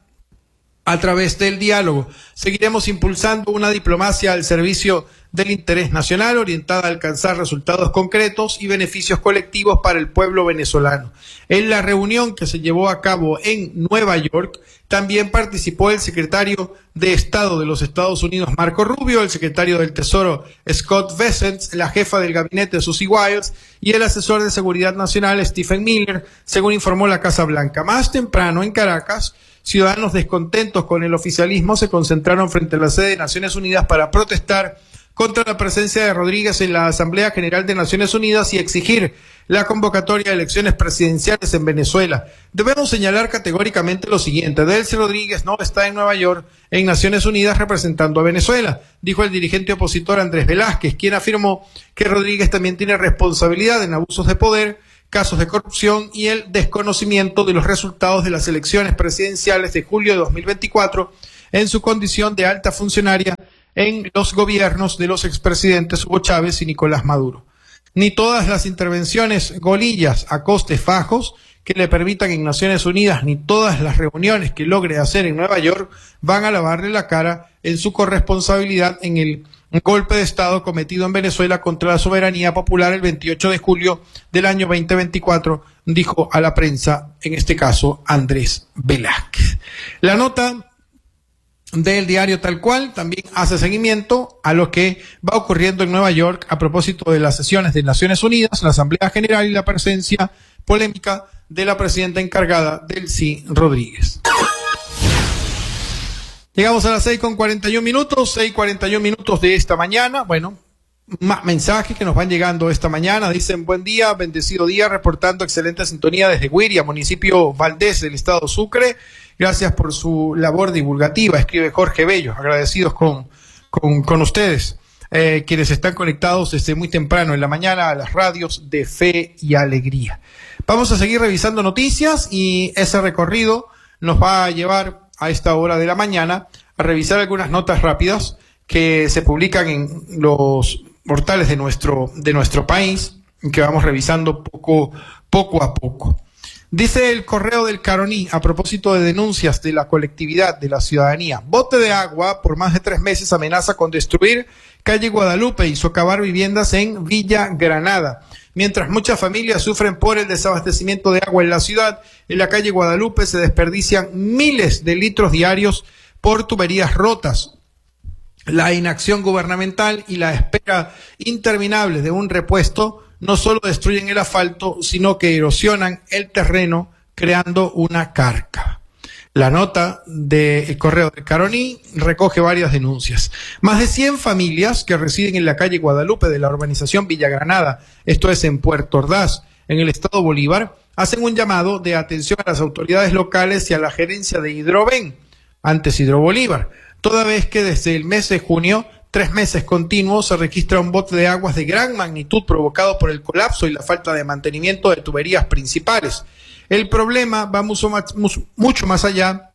[SPEAKER 1] a través del diálogo. Seguiremos impulsando una diplomacia al servicio del interés nacional orientada a alcanzar resultados concretos y beneficios colectivos para el pueblo venezolano. En la reunión que se llevó a cabo en Nueva York, también participó el secretario de Estado de los Estados Unidos, Marco Rubio, el secretario del Tesoro, Scott Bessent, la jefa del gabinete, Susie Wiles, y el asesor de Seguridad Nacional, Stephen Miller, según informó la Casa Blanca. Más temprano, en Caracas, ciudadanos descontentos con el oficialismo se concentraron frente a la sede de Naciones Unidas para protestar contra la presencia de Rodríguez en la Asamblea General de Naciones Unidas y exigir la convocatoria de elecciones presidenciales en Venezuela. Debemos señalar categóricamente lo siguiente: Delcy Rodríguez no está en Nueva York, en Naciones Unidas, representando a Venezuela, dijo el dirigente opositor Andrés Velázquez, quien afirmó que Rodríguez también tiene responsabilidad en abusos de poder, casos de corrupción y el desconocimiento de los resultados de las elecciones presidenciales de julio de dos mil veinticuatro en su condición de alta funcionaria en los gobiernos de los expresidentes Hugo Chávez y Nicolás Maduro. Ni todas las intervenciones golillas a costes bajos que le permitan en Naciones Unidas, ni todas las reuniones que logre hacer en Nueva York van a lavarle la cara en su corresponsabilidad en el golpe de Estado cometido en Venezuela contra la soberanía popular el veintiocho de julio del año veinte veinticuatro, dijo a la prensa, en este caso, Andrés Velázquez. La nota del diario Tal Cual también hace seguimiento a lo que va ocurriendo en Nueva York a propósito de las sesiones de Naciones Unidas, la Asamblea General y la presencia polémica de la presidenta encargada, Delcy Rodríguez. Llegamos a las seis con cuarenta y un minutos, seis cuarenta y un minutos de esta mañana. Bueno, más mensajes que nos van llegando esta mañana. Dicen: buen día, bendecido día, reportando excelente sintonía desde Guiria, municipio Valdés del estado Sucre. Gracias por su labor divulgativa, escribe Jorge Bello. Agradecidos con, con, con ustedes, eh, quienes están conectados desde muy temprano en la mañana a las radios de Fe y Alegría. Vamos a seguir revisando noticias y ese recorrido nos va a llevar a esta hora de la mañana a revisar algunas notas rápidas que se publican en los portales de nuestro, de nuestro país, que vamos revisando poco, poco a poco. Dice el Correo del Caroní, a propósito de denuncias de la colectividad, de la ciudadanía: bote de agua por más de tres meses amenaza con destruir calle Guadalupe y socavar viviendas en Villa Granada. Mientras muchas familias sufren por el desabastecimiento de agua en la ciudad, en la calle Guadalupe se desperdician miles de litros diarios por tuberías rotas. La inacción gubernamental y la espera interminable de un repuesto no solo destruyen el asfalto, sino que erosionan el terreno, creando una cárcava. La nota del Correo del Caroní recoge varias denuncias. Más de cien familias que residen en la calle Guadalupe de la urbanización Villa Granada, esto es en Puerto Ordaz, en el estado Bolívar, hacen un llamado de atención a las autoridades locales y a la gerencia de Hidroven, antes Hidrobolívar, toda vez que desde el mes de junio, tres meses continuos, se registra un bote de aguas de gran magnitud provocado por el colapso y la falta de mantenimiento de tuberías principales. El problema va mucho más, mucho más allá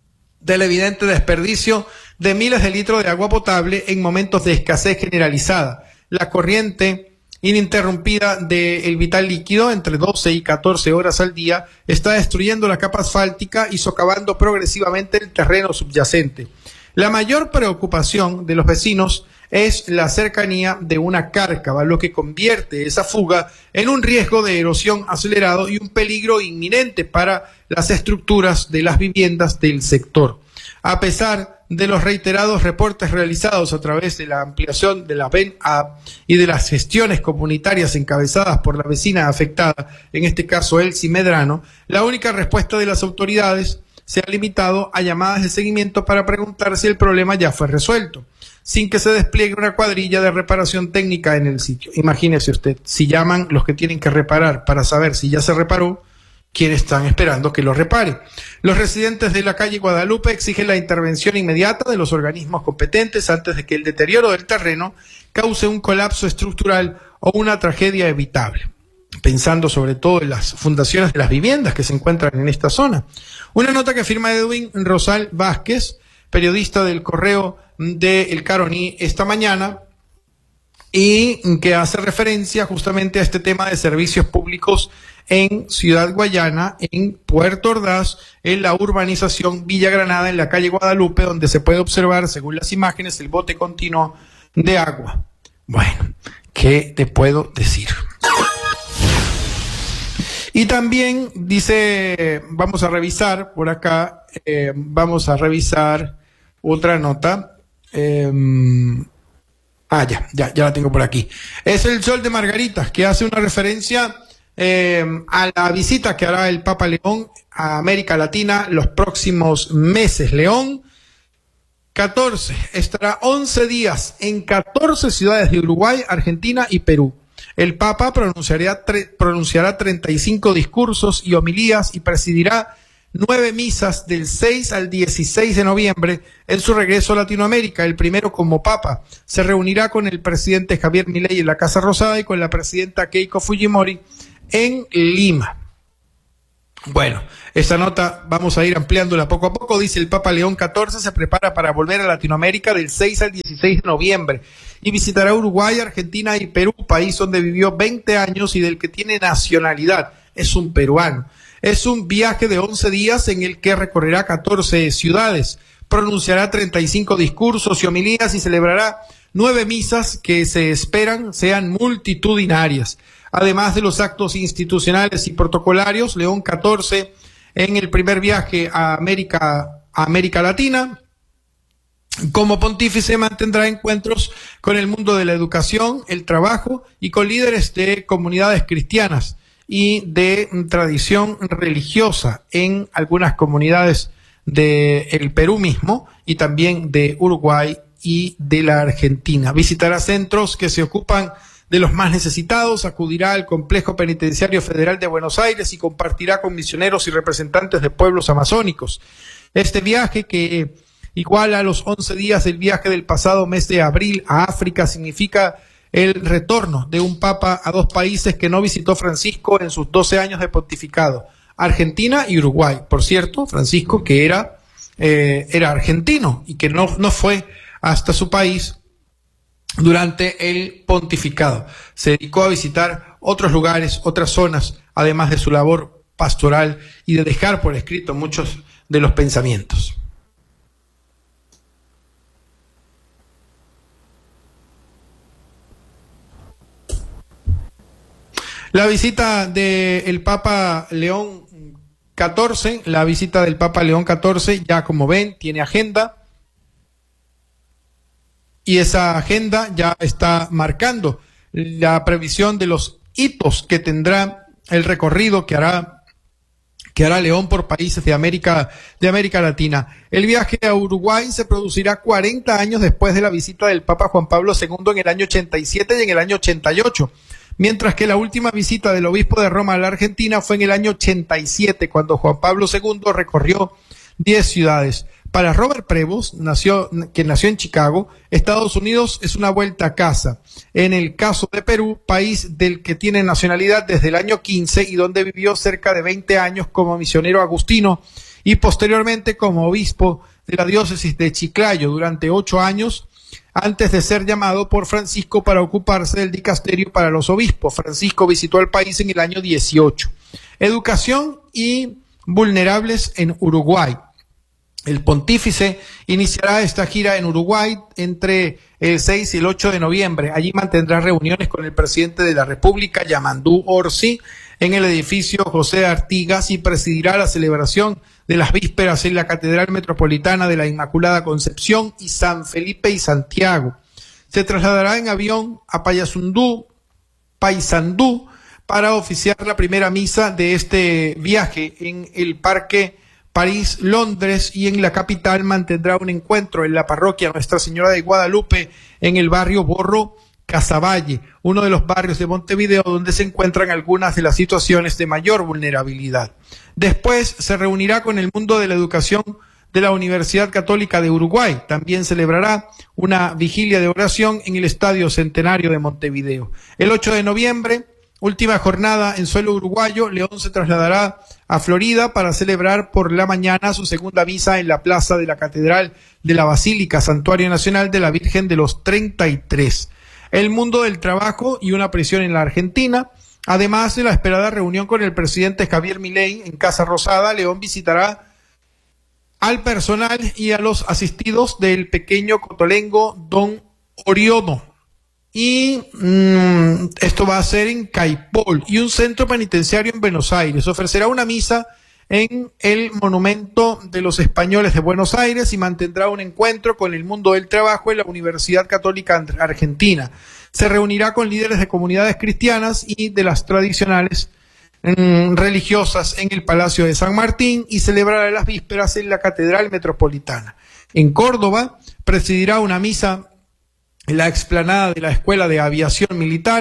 [SPEAKER 1] del evidente desperdicio de miles de litros de agua potable en momentos de escasez generalizada. La corriente ininterrumpida del vital líquido entre doce y catorce horas al día está destruyendo la capa asfáltica y socavando progresivamente el terreno subyacente. La mayor preocupación de los vecinos es la cercanía de una cárcava, lo que convierte esa fuga en un riesgo de erosión acelerado y un peligro inminente para las estructuras de las viviendas del sector. A pesar de los reiterados reportes realizados a través de la ampliación de la V E N A y de las gestiones comunitarias encabezadas por la vecina afectada, en este caso Elsie Medrano, la única respuesta de las autoridades se ha limitado a llamadas de seguimiento para preguntar si el problema ya fue resuelto, sin que se despliegue una cuadrilla de reparación técnica en el sitio. Imagínese usted, si llaman los que tienen que reparar para saber si ya se reparó, ¿quiénes están esperando que lo repare? Los residentes de la calle Guadalupe exigen la intervención inmediata de los organismos competentes antes de que el deterioro del terreno cause un colapso estructural o una tragedia evitable, pensando sobre todo en las fundaciones de las viviendas que se encuentran en esta zona. Una nota que firma Edwin Rosal Vázquez, periodista del Correo de El Caroní esta mañana, y que hace referencia justamente a este tema de servicios públicos en Ciudad Guayana, en Puerto Ordaz, en la urbanización Villa Granada, en la calle Guadalupe, donde se puede observar, según las imágenes, el bote continuo de agua. Bueno, ¿qué te puedo decir? Y también dice, vamos a revisar por acá, eh, vamos a revisar otra nota. Eh, ah, ya, ya, ya la tengo por aquí. Es el Sol de Margaritas, que hace una referencia eh, a la visita que hará el Papa León a América Latina los próximos meses. León, catorce, estará once días en catorce ciudades de Uruguay, Argentina y Perú. El Papa pronunciará, pronunciará treinta y cinco discursos y homilías y presidirá nueve misas del seis al dieciséis de noviembre en su regreso a Latinoamérica, el primero como Papa. Se reunirá con el presidente Javier Milei en la Casa Rosada y con la presidenta Keiko Fujimori en Lima. Bueno, esta nota vamos a ir ampliándola poco a poco. Dice: el Papa León catorce se prepara para volver a Latinoamérica del seis al dieciséis de noviembre y visitará Uruguay, Argentina y Perú, país donde vivió veinte años y del que tiene nacionalidad. Es un peruano. Es un viaje de once días en el que recorrerá catorce ciudades, pronunciará treinta y cinco discursos y homilías y celebrará nueve misas que se esperan sean multitudinarias. Además de los actos institucionales y protocolarios, León catorce, en el primer viaje a América, a América Latina, como pontífice mantendrá encuentros con el mundo de la educación, el trabajo y con líderes de comunidades cristianas y de tradición religiosa en algunas comunidades del Perú mismo y también de Uruguay y de la Argentina. Visitará centros que se ocupan de los más necesitados, acudirá al Complejo Penitenciario Federal de Buenos Aires y compartirá con misioneros y representantes de pueblos amazónicos. Este viaje, que iguala a los once días del viaje del pasado mes de abril a África, significa el retorno de un papa a dos países que no visitó Francisco en sus doce años de pontificado, Argentina y Uruguay. Por cierto, Francisco, que era, eh, era argentino y que no, no fue hasta su país durante el pontificado. Se dedicó a visitar otros lugares, otras zonas, además de su labor pastoral y de dejar por escrito muchos de los pensamientos. La visita del Papa León catorce, la visita del Papa León catorce, ya como ven, tiene agenda. Y esa agenda ya está marcando la previsión de los hitos que tendrá el recorrido que hará, que hará León por países de América, de América Latina. El viaje a Uruguay se producirá cuarenta años después de la visita del Papa Juan Pablo segundo en el año ochenta y siete y en el año ochenta y ocho. Mientras que la última visita del obispo de Roma a la Argentina fue en el año ochenta y siete, cuando Juan Pablo segundo recorrió diez ciudades. Para Robert Prevost, nació, que nació en Chicago, Estados Unidos es una vuelta a casa. En el caso de Perú, país del que tiene nacionalidad desde el año quince y donde vivió cerca de veinte años como misionero agustino y posteriormente como obispo de la diócesis de Chiclayo durante ocho años, antes de ser llamado por Francisco para ocuparse del dicasterio para los obispos. Francisco visitó el país en el año dieciocho. Educación y vulnerables en Uruguay. El pontífice iniciará esta gira en Uruguay entre el seis y el ocho de noviembre. Allí mantendrá reuniones con el presidente de la República, Yamandú Orsi, en el edificio José Artigas y presidirá la celebración de las vísperas en la Catedral Metropolitana de la Inmaculada Concepción y San Felipe y Santiago. Se trasladará en avión a Payasundú, Paysandú, para oficiar la primera misa de este viaje en el Parque París, Londres, y en la capital mantendrá un encuentro en la parroquia Nuestra Señora de Guadalupe en el barrio Borro Casaballe, uno de los barrios de Montevideo donde se encuentran algunas de las situaciones de mayor vulnerabilidad. Después se reunirá con el mundo de la educación de la Universidad Católica de Uruguay. También celebrará una vigilia de oración en el Estadio Centenario de Montevideo. El ocho de noviembre, última jornada en suelo uruguayo, León se trasladará a Florida para celebrar por la mañana su segunda misa en la plaza de la Catedral de la Basílica, Santuario Nacional de la Virgen de los treinta y tres. El mundo del trabajo y una prisión en la Argentina. Además de la esperada reunión con el presidente Javier Milei en Casa Rosada, León visitará al personal y a los asistidos del pequeño cotolengo Don Oriono. Y mmm, esto va a ser en Caipol y un centro penitenciario en Buenos Aires. Ofrecerá una misa en el Monumento de los Españoles de Buenos Aires y mantendrá un encuentro con el mundo del trabajo en la Universidad Católica Argentina. Se reunirá con líderes de comunidades cristianas y de las tradicionales mmm, religiosas en el Palacio de San Martín y celebrará las vísperas en la Catedral Metropolitana. En Córdoba presidirá una misa en la explanada de la Escuela de Aviación Militar.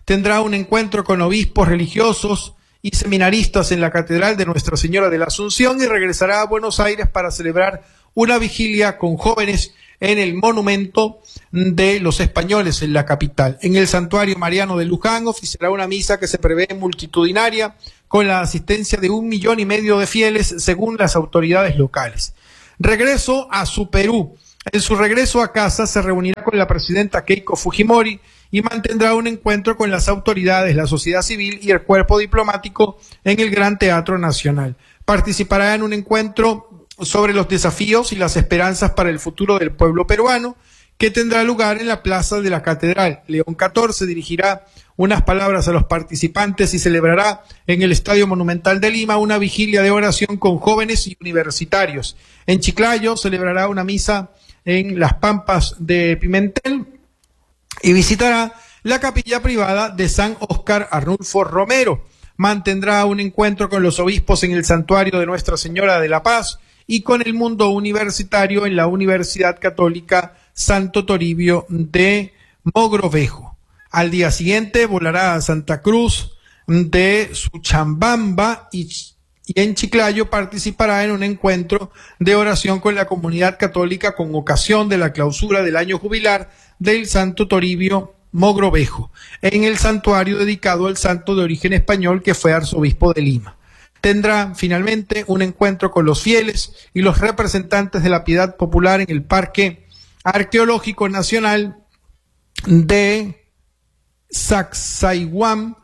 [SPEAKER 1] tendrá un encuentro con obispos religiosos y seminaristas en la Catedral de Nuestra Señora de la Asunción y regresará a Buenos Aires para celebrar una vigilia con jóvenes en el monumento de los españoles en la capital. En el Santuario Mariano de Luján oficiará una misa que se prevé multitudinaria con la asistencia de un millón y medio de fieles según las autoridades locales. Regreso a su Perú. En su regreso a casa se reunirá con la presidenta Keiko Fujimori y mantendrá un encuentro con las autoridades, la sociedad civil y el cuerpo diplomático en el Gran Teatro Nacional. Participará en un encuentro sobre los desafíos y las esperanzas para el futuro del pueblo peruano, que tendrá lugar en la Plaza de la Catedral. León catorce dirigirá unas palabras a los participantes y celebrará en el Estadio Monumental de Lima una vigilia de oración con jóvenes y universitarios. En Chiclayo celebrará una misa en las Pampas de Pimentel y visitará la capilla privada de San Óscar Arnulfo Romero. Mantendrá un encuentro con los obispos en el santuario de Nuestra Señora de la Paz y con el mundo universitario en la Universidad Católica Santo Toribio de Mogrovejo. Al día siguiente volará a Santa Cruz de Suchambamba y, y en Chiclayo participará en un encuentro de oración con la comunidad católica con ocasión de la clausura del año jubilar del Santo Toribio Mogrovejo, en el santuario dedicado al santo de origen español que fue arzobispo de Lima. Tendrá finalmente un encuentro con los fieles y los representantes de la piedad popular en el Parque Arqueológico Nacional de Sacsayhuam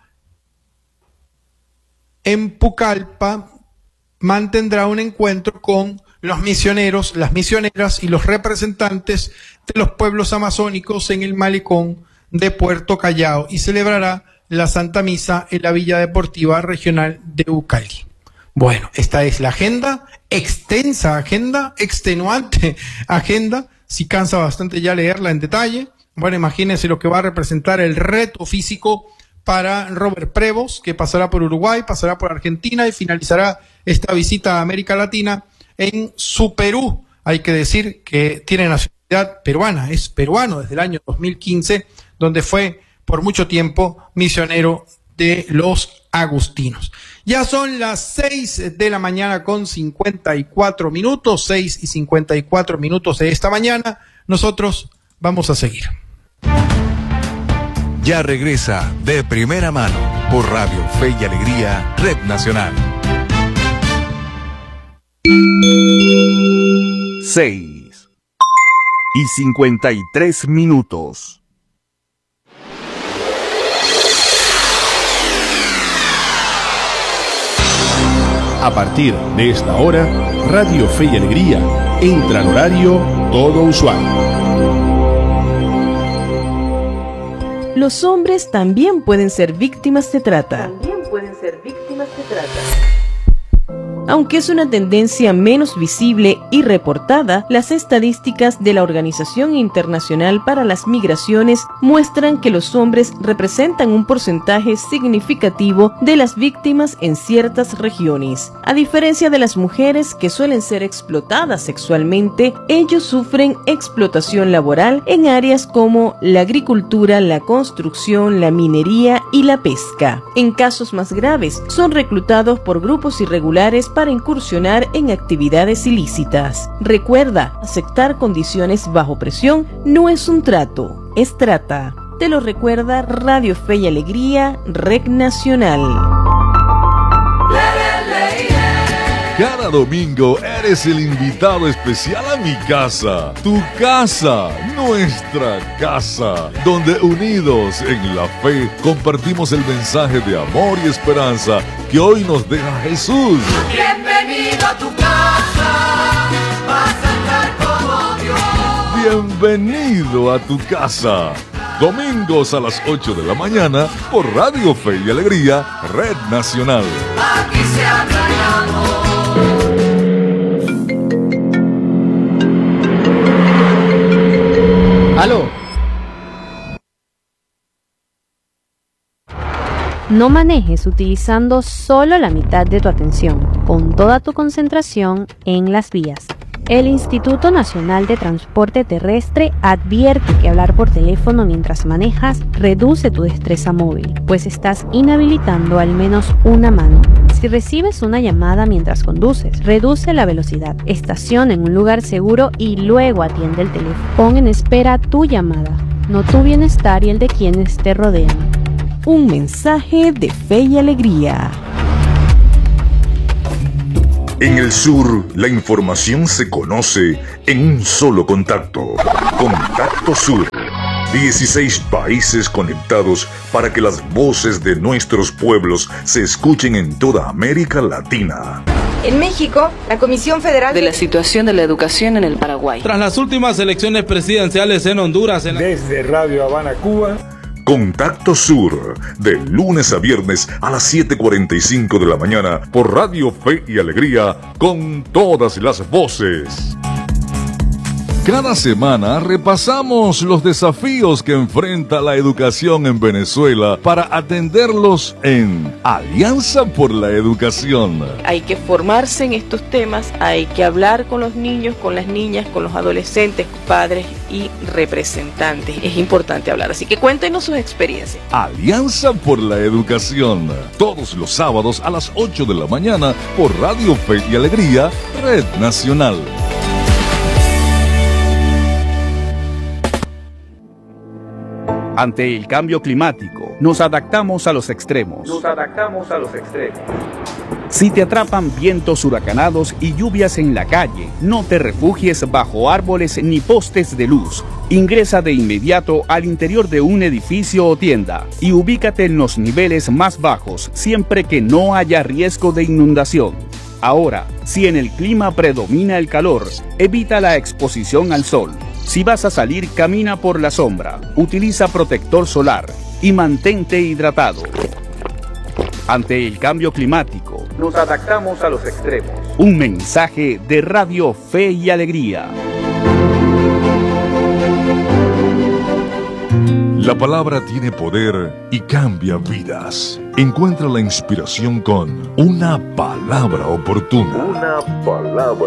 [SPEAKER 1] en Pucallpa. Mantendrá un encuentro con los misioneros, las misioneras y los representantes de los pueblos amazónicos en el malecón de Puerto Callao y celebrará la Santa Misa en la Villa Deportiva Regional de Ucali. Bueno, esta es la agenda, extensa agenda, extenuante agenda, si cansa bastante ya leerla en detalle. Bueno, imagínense lo que va a representar el reto físico para Robert Prevost, que pasará por Uruguay, pasará por Argentina y finalizará esta visita a América Latina en su Perú. Hay que decir que tiene nacionalidad peruana, es peruano desde el año dos mil quince, donde fue por mucho tiempo misionero de los agustinos. Ya son las seis de la mañana con cincuenta y cuatro minutos, seis y cincuenta y cuatro minutos de esta mañana. Nosotros vamos a seguir.
[SPEAKER 3] Ya regresa De Primera Mano por Radio Fe y Alegría, Red Nacional.
[SPEAKER 4] seis y cincuenta y tres minutos. A partir de esta hora, Radio Fe y Alegría entra al horario todo usual.
[SPEAKER 5] Los hombres también pueden ser víctimas de trata.
[SPEAKER 6] También pueden ser víctimas de trata.
[SPEAKER 5] Aunque es una tendencia menos visible y reportada, las estadísticas de la Organización Internacional para las Migraciones muestran que los hombres representan un porcentaje significativo de las víctimas en ciertas regiones. A diferencia de las mujeres que suelen ser explotadas sexualmente, ellos sufren explotación laboral en áreas como la agricultura, la construcción, la minería y la pesca. En casos más graves, son reclutados por grupos irregulares para incursionar en actividades ilícitas. Recuerda, aceptar condiciones bajo presión no es un trato, es trata. Te lo recuerda Radio Fe y Alegría, Red Nacional.
[SPEAKER 3] Cada domingo eres el invitado especial a mi casa, tu casa, nuestra casa, donde unidos en la fe compartimos el mensaje de amor y esperanza que hoy nos deja Jesús.
[SPEAKER 7] Bienvenido a tu casa, vas a estar como Dios.
[SPEAKER 3] Bienvenido a tu casa. Domingos a las ocho de la mañana por Radio Fe y Alegría, Red Nacional.
[SPEAKER 7] Aquí se habla de amor.
[SPEAKER 8] ¡Aló!
[SPEAKER 9] No manejes utilizando solo la mitad de tu atención. Pon toda tu concentración en las vías.
[SPEAKER 8] El Instituto Nacional de Transporte Terrestre advierte que hablar por teléfono mientras manejas reduce tu destreza móvil, pues estás inhabilitando al menos una mano. Si recibes una llamada mientras conduces, reduce la velocidad, estaciona en un lugar seguro y luego atiende el teléfono. Pon en espera tu llamada, no tu bienestar y el de quienes te rodean.
[SPEAKER 5] Un mensaje de Fe y Alegría.
[SPEAKER 3] En el sur, la información se conoce en un solo contacto. Contacto Sur. dieciséis países conectados para que las voces de nuestros pueblos se escuchen en toda América Latina.
[SPEAKER 6] En México, la Comisión Federal
[SPEAKER 9] de la situación de la educación en el Paraguay.
[SPEAKER 10] Tras las últimas elecciones presidenciales en Honduras. En la...
[SPEAKER 11] Desde Radio Habana, Cuba.
[SPEAKER 3] Contacto Sur, de lunes a viernes a las siete cuarenta y cinco de la mañana por Radio Fe y Alegría, con todas las voces. Cada semana repasamos los desafíos que enfrenta la educación en Venezuela para atenderlos en Alianza por la Educación.
[SPEAKER 12] Hay que formarse en estos temas, hay que hablar con los niños, con las niñas, con los adolescentes, padres y representantes. Es importante hablar, así que cuéntenos sus experiencias.
[SPEAKER 3] Alianza por la Educación, todos los sábados a las ocho de la mañana por Radio Fe y Alegría, Red Nacional.
[SPEAKER 4] Ante el cambio climático, nos adaptamos a los extremos.
[SPEAKER 13] Nos adaptamos a los extremos.
[SPEAKER 4] Si te atrapan vientos huracanados y lluvias en la calle, no te refugies bajo árboles ni postes de luz. Ingresa de inmediato al interior de un edificio o tienda y ubícate en los niveles más bajos, siempre que no haya riesgo de inundación. Ahora, si en el clima predomina el calor, evita la exposición al sol. Si vas a salir, camina por la sombra, utiliza protector solar y mantente hidratado. Ante el cambio climático,
[SPEAKER 13] nos adaptamos a los extremos.
[SPEAKER 4] Un mensaje de Radio Fe y Alegría.
[SPEAKER 3] La palabra tiene poder y cambia vidas. Encuentra la inspiración con una palabra oportuna.
[SPEAKER 14] Una palabra